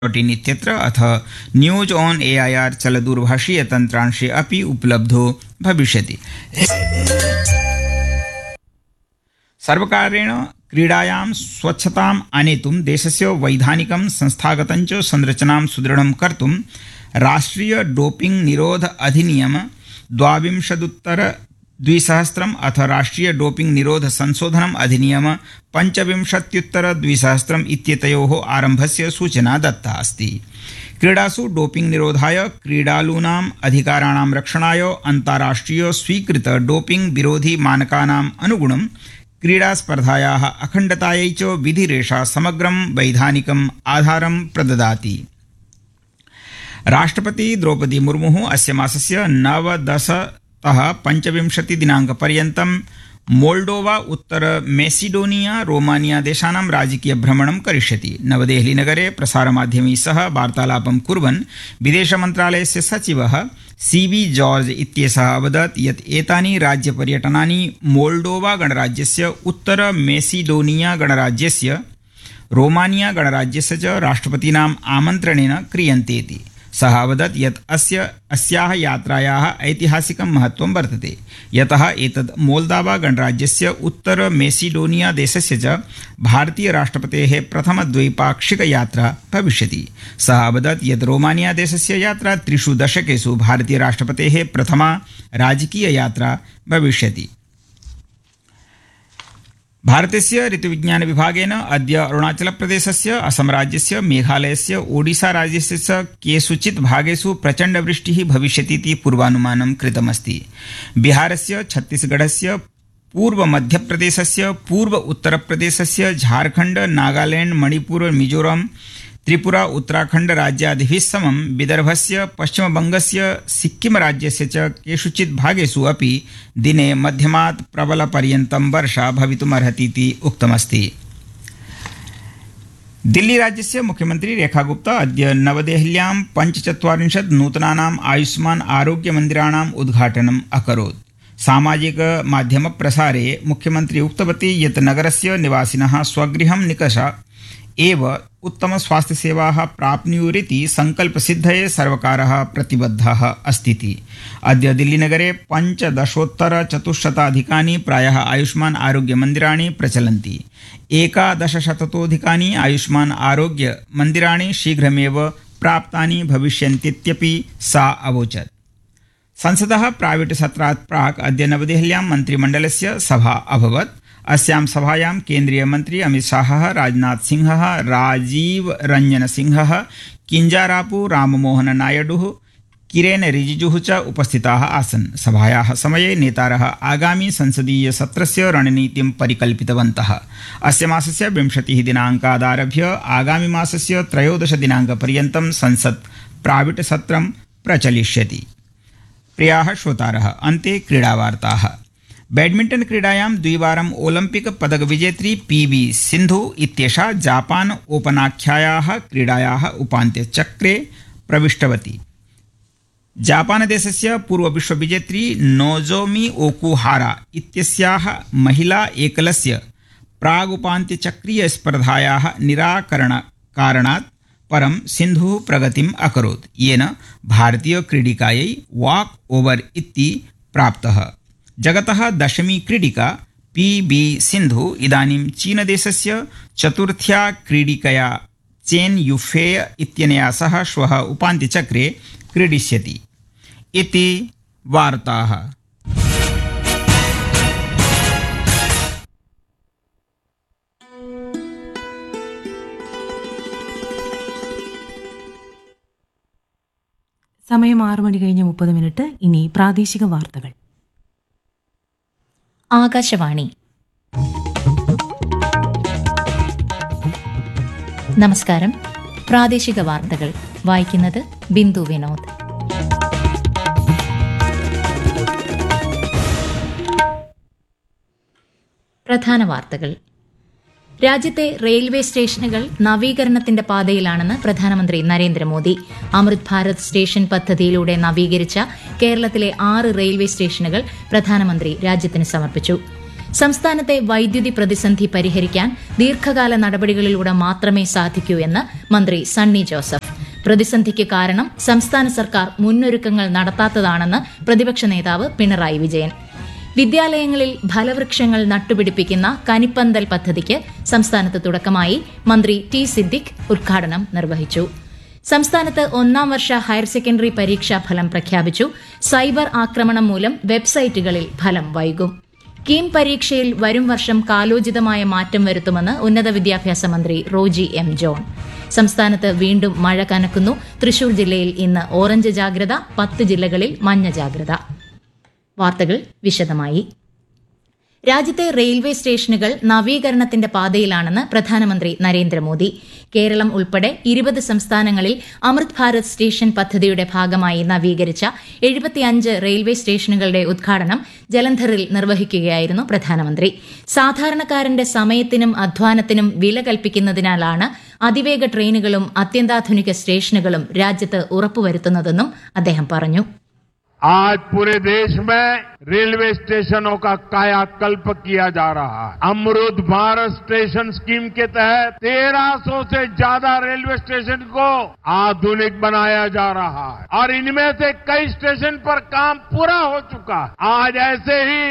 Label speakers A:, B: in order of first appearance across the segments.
A: Dot in इत्यत्र अथ news on AIR चलदूरभाषीय तन्त्रांशे अपि उपलब्धो भविष्यति। सर्वकारेण क्रीडायां स्वच्छताम् आनेतुं देशस्य वैधानिकं संस्थागतं च संरचनां सुदृढं कर्तुं राष्ट्रिय डोपिंग निरोध अधिनियम 22 अथ राष्ट्रिय डोपिंग निरोध संशोधनम् अधिनियम 25 इत्येतयोः आरम्भस्य सूचना दत्ता अस्ति। क्रीडासु डोपिंग निरोधाय क्रीडालूनाम् अधिकाराणां रक्षणाय अन्ताराष्ट्रिय स्वीकृत डोपिंग विरोधी मानकानाम् अनुगुणं क्रीडास्पर्धायाः अखण्डतायै च विधिरेषा समग्रं वैधानिकम् आधारं प्रददाति। राष्ट्रपति द्रौपदी मुर्मुः अस्य मासस्य 9-10 25 दिनाङ्कपर्यन्तं मोल्डोवा उत्तर मेसिडोनिया रोमानिया देशानां राजकीय भ्रमणं करिष्यति। नवदेहलीनगरे प्रसारमाध्यमैः सह वार्तालापं कुर्वन् विदेशमन्त्रालयस्य सचिवः सीवी जॉर्ज इत्येषः अवदत् यत् एतानि राज्यपर्यटनानि मोल्डोवा गणराज्यस्य उत्तर मेसिडोनिया गणराज्यस्य रोमानिया गणराज्यस्य च राष्ट्रपतीनाम् आमन्त्रणेन क्रियन्ते। सः अवदत् यत् अस्याः यात्रायाः ऐतिहासिकं महत्त्वं वर्तते, यतः एतद् मोल्दावा गणराज्यस्य उत्तर मेसिडोनिया देशस्य च भारतीय राष्ट्रपतेः प्रथमद्वैपाक्षिकयात्रा भविष्यति। सः अवदत् यत् रोमानिया देशस्य यात्रा 3 दशकेषु भारतीय राष्ट्रपतेः प्रथमा राजकीययात्रा भविष्यति। भारतस्य ऋतुविज्ञान विभागेन अद्य अरुणाचलप्रदेशस्य असमराज्यस्य मेघालयस्य ओडिशा राज्यस्य च केषुचित् भागेषु प्रचण्डवृष्टिः भविष्यतीति पूर्वानुमानं कृतमस्ति। बिहारस्य, छत्तीसगढस्य, पूर्वमध्यप्रदेशस्य, पूर्व उत्तरप्रदेशस्य, झारखण्ड, नागालैण्ड, मणिपुर, मिजोरम, त्रिपुरा, उत्तराखण्ड राज्यादिभिः समं विदर्भस्य, पश्चिमबङ्गस्य, सिक्किम राज्यस्य च केषुचित् भागेषु अपि दिने मध्यमात् प्रबलपर्यन्तं वर्षा भवितुमर्हतीति उक्तमस्ति। दिल्ली राज्यस्य मुख्यमन्त्री रेखा गुप्ता अद्य नवदेहल्यां 45 नूतनानाम् आयुष्मान आरोग्य मन्दिराणाम् उद्घाटनम् अकरोत्। सामाजिक माध्यम प्रसारे मुख्यमन्त्री उक्तवती यत् नगरस्य निवासिनः स्वगृहं निकषा एव उत्तम स्वास्थ्य सेवाः प्राप्नुयुरिति संकल्पसिद्धये सर्वकारः प्रतिबद्धः अस्ति। अद्य दिल्लीनगरे 15,400 प्रायः आयुष्मान आरोग्य मन्दिराणि प्रचलन्ति। 11,000 आयुष्मान आरोग्य मन्दिराणि शीघ्रमेव प्राप्तानि भविष्यन्तीत्यपि सा अवोचत्। संसदः प्राइवेट सत्रात् प्राक् अद्य नवदेहल्यां मन्त्रिमण्डलस्य सभा अभवत्। अस्यां सभायां केन्द्रीय मन्त्री अमित शाहः, राजनाथ सिंहः, राजीव रंजन सिंहः, किंजारापु राममोहन नायडुः, किरेन रिजिजुः च उपस्थिताः आसन्। सभायाः समये नेतारः आगामी संसदीय सत्रस्य रणनीतिं परिकल्पितवन्तः। अस्य मासस्य 20 दिनाङ्कादारभ्य आगामी मासस्य 13 दिनाङ्कपर्यन्तं संसत् प्राइवेट सत्रं प्रचलिष्यति। प्रियाः श्रोतारः, अन्ते क्रीडावार्ताः। बैडमिण्टन क्रीडायां द्विवारं ओलम्पिक पदक विजेत्री पीवी सिन्धु इत्येषा जापान ओपनाख्यायाः क्रीडायाः उपान्त्यचक्रे प्रविष्टवती। जापानदेशस्य पूर्वविश्वविजेत्री नोजोमी ओकुहारा इत्यस्याः महिला एकलस्य प्रागुपान्त्यचक्रीय स्पर्धायाः निराकरणकारणात् परं सिन्धुः प्रगतिम् अकरोत्, येन भारतीय क्रीडिकायै वाक ओवर इति प्राप्तः। जगतः दशमी क्रीडिका पीबी सिन्धु इदानीं चीनदेशस्य चतुर्थ्या क्रीडिकया चेन युफेय इत्यनया सह श्वः उपान्त्यचक्रे क्रीडिष्यति। इति वार्ताः।
B: സമയം 6:30 ഇനി പ്രാദേശിക വാർത്തകൾ.
C: ആകാശവാണി. നമസ്കാരം. പ്രാദേശിക വാർത്തകൾ വായിക്കുന്നത് ബിന്ദു വിനോദ്. പ്രധാന വാർത്തകൾ. രാജ്യത്തെ റെയിൽവേ സ്റ്റേഷനുകൾ നവീകരണത്തിന്റെ പാതയിലാണെന്ന് പ്രധാനമന്ത്രി നരേന്ദ്രമോദി. അമൃത് ഭാരത് സ്റ്റേഷൻ പദ്ധതിയിലൂടെ നവീകരിച്ച കേരളത്തിലെ 6 റെയിൽവേ സ്റ്റേഷനുകൾ പ്രധാനമന്ത്രി രാജ്യത്തിന് സമർപ്പിച്ചു. സംസ്ഥാനത്തെ വൈദ്യുതി പ്രതിസന്ധി പരിഹരിക്കാൻ ദീർഘകാല നടപടികളിലൂടെ മാത്രമേ സാധിക്കൂ എന്ന് മന്ത്രി സണ്ണി ജോസഫ്. പ്രതിസന്ധിക്ക് കാരണം സംസ്ഥാന സർക്കാർ മുന്നൊരുക്കങ്ങൾ നടത്താത്തതാണെന്ന് പ്രതിപക്ഷ നേതാവ് പിണറായി വിജയൻ. വിദ്യാലയങ്ങളിൽ ഫലവൃക്ഷങ്ങൾ നട്ടുപിടിപ്പിക്കുന്ന കനിപ്പന്തൽ പദ്ധതിക്ക് സംസ്ഥാനത്ത് തുടക്കമായി. മന്ത്രി ടി സിദ്ദിഖ് ഉദ്ഘാടനം നിർവഹിച്ചു. സംസ്ഥാനത്ത് 1ാം വർഷ ഹയർ സെക്കൻഡറി പരീക്ഷാ ഫലം പ്രഖ്യാപിച്ചു. സൈബർ ആക്രമണം മൂലം വെബ്സൈറ്റുകളിൽ ഫലം വൈകും. കീം പരീക്ഷയിൽ വരും വർഷം കാലോചിതമായ മാറ്റം വരുത്തുമെന്ന് ഉന്നത വിദ്യാഭ്യാസ മന്ത്രി റോജി എം ജോൺ. സംസ്ഥാനത്ത് വീണ്ടും മഴ കനക്കുന്നു. തൃശൂർ ജില്ലയിൽ ഇന്ന് ഓറഞ്ച് ജാഗ്രത, 10 ജില്ലകളിൽ മഞ്ഞ ജാഗ്രത. വാർത്തകൾ വിശദമായി. രാജ്യത്തെ റെയിൽവേ സ്റ്റേഷനുകൾ നവീകരണത്തിന്റെ പാതയിലാണെന്ന് പ്രധാനമന്ത്രി നരേന്ദ്രമോദി. കേരളം ഉൾപ്പെടെ 20 സംസ്ഥാനങ്ങളിൽ അമൃത് ഭാരത് സ്റ്റേഷൻ പദ്ധതിയുടെ ഭാഗമായി നവീകരിച്ച 75 റെയിൽവേ സ്റ്റേഷനുകളുടെ ഉദ്ഘാടനം ജലന്ധറിൽ നിർവഹിക്കുകയായിരുന്നു പ്രധാനമന്ത്രി. സാധാരണക്കാരന്റെ സമയത്തിനും അധ്വാനത്തിനും വില കൽപ്പിക്കുന്നതിനാലാണ് അതിവേഗ ട്രെയിനുകളും അത്യന്താധുനിക സ്റ്റേഷനുകളും രാജ്യത്ത് ഉറപ്പുവരുത്തുന്നതെന്നും അദ്ദേഹം പറഞ്ഞു.
D: आज पूरे देश में रेलवे स्टेशनों का कायाकल्प किया जा रहा है. अमृत भारत स्टेशन स्कीम के तहत 1300 से ज्यादा रेलवे स्टेशन को आधुनिक बनाया जा रहा है और इनमें से कई स्टेशन पर काम पूरा हो चुका है. आज ऐसे ही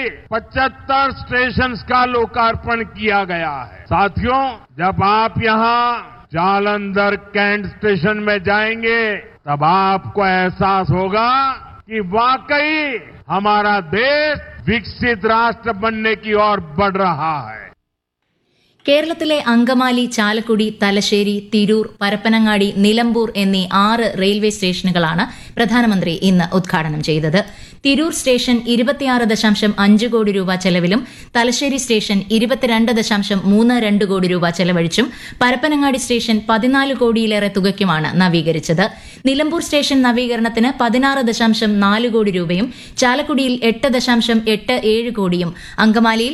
D: 75 स्टेशन का लोकार्पण किया गया है. साथियों, जब आप यहाँ जालंधर कैंट स्टेशन में जाएंगे तब आपको एहसास होगा कि वाकई हमारा देश विकसित राष्ट्र बनने की ओर बढ़ रहा है.
C: കേരളത്തിലെ അങ്കമാലി, ചാലക്കുടി, തലശ്ശേരി, തിരൂർ, പരപ്പനങ്ങാടി, നിലമ്പൂർ എന്നീ 6 റെയിൽവേ സ്റ്റേഷനുകളാണ് പ്രധാനമന്ത്രി ഇന്ന് ഉദ്ഘാടനം ചെയ്തത്. തിരൂർ സ്റ്റേഷൻ 26.5 കോടി രൂപ ചെലവിലും തലശ്ശേരി സ്റ്റേഷൻ 22.32 കോടി രൂപ ചെലവഴിച്ചും പരപ്പനങ്ങാടി സ്റ്റേഷൻ 14 കോടിയിലേറെ തുകയ്ക്കുമാണ് നവീകരിച്ചത്. നിലമ്പൂർ സ്റ്റേഷൻ നവീകരണത്തിന് 16.4 കോടി രൂപയും ചാലക്കുടിയിൽ 8.87 കോടിയും അങ്കമാലിയിൽ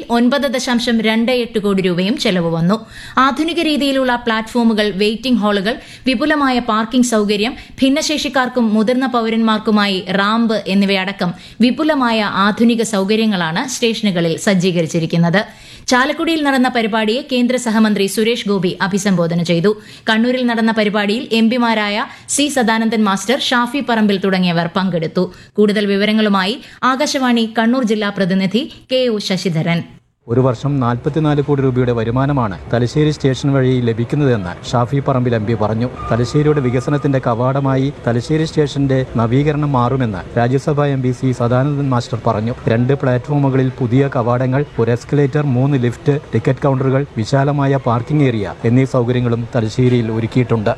C: 9.28 കോടി രൂപയും ചെലവ് വന്നു. ആധുനിക രീതിയിലുള്ള പ്ലാറ്റ്ഫോമുകൾ, വെയിറ്റിംഗ് ഹാളുകൾ, വിപുലമായ പാർക്കിംഗ് സൌകര്യം, ഭിന്നശേഷിക്കാർക്കും മുതിർന്ന പൌരന്മാർക്കുമായി റാമ്പ് എന്നിവയടക്കം വിപുലമായ ആധുനിക സൌകര്യങ്ങളാണ് സ്റ്റേഷനുകളിൽ സജ്ജീകരിച്ചിരിക്കുന്നത്. ചാലക്കുടിയിൽ നടന്ന പരിപാടിയെ കേന്ദ്ര സഹമന്ത്രി സുരേഷ് ഗോപി അഭിസംബോധന ചെയ്തു. കണ്ണൂരിൽ നടന്ന പരിപാടിയിൽ എംപിമാരായ സി സദാനന്ദൻ മാസ്റ്റർ, ഷാഫി പറമ്പിൽ തുടങ്ങിയവർ പങ്കെടുത്തു. കൂടുതൽ വിവരങ്ങളുമായി ആകാശവാണി കണ്ണൂർ ജില്ലാ പ്രതിനിധി കെ ഒ ശശിധരൻ.
E: ഒരു വർഷം 44 കോടി രൂപയുടെ വരുമാനമാണ് തലശ്ശേരി സ്റ്റേഷൻ വഴി ലഭിക്കുന്നതെന്ന് ഷാഫി പറമ്പിൽ എം പി പറഞ്ഞു. തലശ്ശേരിയുടെ വികസനത്തിന്റെ കവാടമായി തലശ്ശേരി സ്റ്റേഷന്റെ നവീകരണം മാറുമെന്ന് രാജ്യസഭാ M P C Sadanandan master പറഞ്ഞു. 2 പ്ലാറ്റ്ഫോമുകളിൽ പുതിയ കവാടങ്ങൾ, ഒരു എസ്കലേറ്റർ, 3 ലിഫ്റ്റ്, ടിക്കറ്റ് കൌണ്ടറുകൾ, വിശാലമായ പാർക്കിംഗ് ഏരിയ എന്നീ സൌകര്യങ്ങളും തലശ്ശേരിയിൽ ഒരുക്കിയിട്ടുണ്ട്.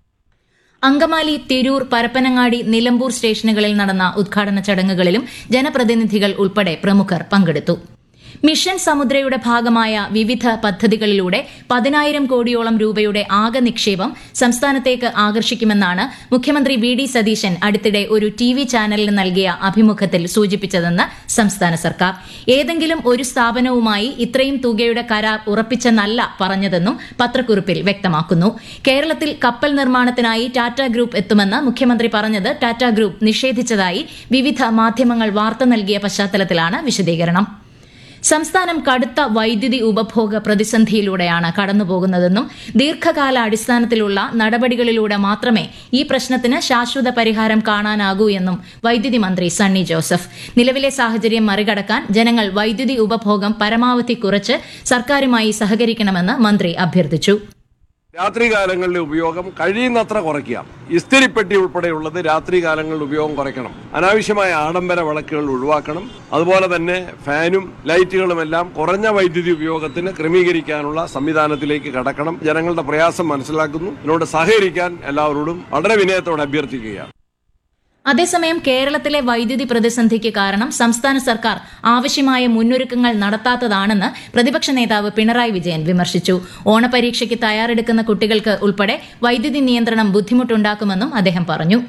C: അങ്കമാലി, തിരൂർ, പരപ്പനങ്ങാടി, നിലമ്പൂർ സ്റ്റേഷനുകളിൽ നടന്ന ഉദ്ഘാടന ചടങ്ങുകളിലും ജനപ്രതിനിധികൾ ഉൾപ്പെടെ പ്രമുഖർ പങ്കെടുത്തു. മിഷൻ സമുദ്രയുടെ ഭാഗമായ വിവിധ പദ്ധതികളിലൂടെ 10,000 കോടിയോളം രൂപയുടെ ആകെ നിക്ഷേപം സംസ്ഥാനത്തേക്ക് ആകർഷിക്കുമെന്നാണ് മുഖ്യമന്ത്രി വി ഡി സതീശൻ അടുത്തിടെ ഒരു TV ചാനലിന് നൽകിയ അഭിമുഖത്തിൽ സൂചിപ്പിച്ചതെന്ന് സംസ്ഥാന സർക്കാർ. ഏതെങ്കിലും ഒരു സ്ഥാപനവുമായി ഇത്രയും തുകയുടെ കരാർ ഉറപ്പിച്ചെന്നല്ല പറഞ്ഞതെന്നും പത്രക്കുറിപ്പിൽ വ്യക്തമാക്കുന്നു. കേരളത്തിൽ കപ്പൽ നിർമ്മാണത്തിനായി ടാറ്റ ഗ്രൂപ്പ് എത്തുമെന്ന് മുഖ്യമന്ത്രി പറഞ്ഞത് ടാറ്റ ഗ്രൂപ്പ് നിഷേധിച്ചതായി വിവിധ മാധ്യമങ്ങൾ വാർത്ത നൽകിയ പശ്ചാത്തലത്തിലാണ് വിശദീകരണം. സംസ്ഥാനം കടുത്ത വൈദ്യുതി ഉപഭോഗ പ്രതിസന്ധിയിലൂടെയാണ് കടന്നുപോകുന്നതെന്നും ദീർഘകാല അടിസ്ഥാനത്തിലുള്ള നടപടികളിലൂടെ മാത്രമേ ഈ പ്രശ്നത്തിന് ശാശ്വത പരിഹാരം കാണാനാകൂ എന്നും വൈദ്യുതി മന്ത്രി സണ്ണി ജോസഫ്. നിലവിലെ സാഹചര്യം മറികടക്കാൻ ജനങ്ങൾ വൈദ്യുതി ഉപഭോഗം പരമാവധി കുറച്ച് സർക്കാരുമായി സഹകരിക്കണമെന്ന് മന്ത്രി അഭ്യർത്ഥിച്ചു.
F: രാത്രികാലങ്ങളിലെ ഉപയോഗം കഴിയുന്നത്ര കുറയ്ക്കുക. ഇസ്തിരിപ്പെട്ടി ഉൾപ്പെടെയുള്ളത് രാത്രികാലങ്ങളിൽ ഉപയോഗം കുറയ്ക്കണം. അനാവശ്യമായ ആഡംബര വിളക്കുകൾ ഒഴിവാക്കണം. അതുപോലെ തന്നെ ഫാനും ലൈറ്റുകളുമെല്ലാം കുറഞ്ഞ വൈദ്യുതി ഉപയോഗത്തിന് ക്രമീകരിക്കാനുള്ള സംവിധാനത്തിലേക്ക് കടക്കണം. ജനങ്ങളുടെ പ്രയാസം മനസ്സിലാക്കുന്നു. ഇതിനോട് സഹകരിക്കാൻ എല്ലാവരോടും വളരെ വിനയത്തോടെ അഭ്യർത്ഥിക്കുകയാണ്.
C: അതേസമയം കേരളത്തിലെ വൈദ്യുതി പ്രതിസന്ധിക്ക് കാരണം സംസ്ഥാന സർക്കാർ ആവശ്യമായ മുന്നൊരുക്കങ്ങൾ നടത്താത്തതാണെന്ന് പ്രതിപക്ഷ നേതാവ് പിണറായി വിജയൻ വിമർശിച്ചു. ഓണപരീക്ഷയ്ക്ക് തയ്യാറെടുക്കുന്ന കുട്ടികൾക്ക് ഉൾപ്പെടെ വൈദ്യുതി നിയന്ത്രണം ബുദ്ധിമുട്ടുണ്ടാക്കുമെന്നും അദ്ദേഹം പറഞ്ഞു.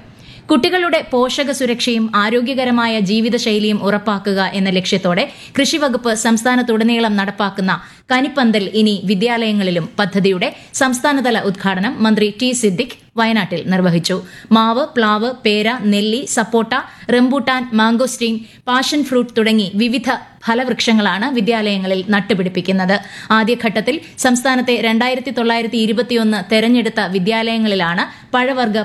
C: കുട്ടികളുടെ പോഷക സുരക്ഷയും ആരോഗ്യകരമായ ജീവിതശൈലിയും ഉറപ്പാക്കുക എന്ന ലക്ഷ്യത്തോടെ കൃഷിവകുപ്പ് സംസ്ഥാനത്തുടനീളം നടപ്പാക്കുന്ന കനിപ്പന്തൽ ഇനി വിദ്യാലയങ്ങളിലും പദ്ധതിയുടെ സംസ്ഥാനതല ഉദ്ഘാടനം മന്ത്രി ടി സിദ്ദിഖ് വയനാട്ടിൽ നിർവഹിച്ചു. മാവ്, പ്ലാവ്, പേര, നെല്ലി, സപ്പോട്ട, റംബൂട്ടാൻ, മാംഗോസ്റ്റീൻ, പാഷൻ ഫ്രൂട്ട് തുടങ്ങി വിവിധ ഫലവൃക്ഷങ്ങളാണ് വിദ്യാലയങ്ങളിൽ നട്ടുപിടിപ്പിക്കുന്നത്. ആദ്യഘട്ടത്തിൽ സംസ്ഥാനത്തെ 2921 തെരഞ്ഞെടുത്ത വിദ്യാലയങ്ങളിലാണ് പഴവർഗ്ഗ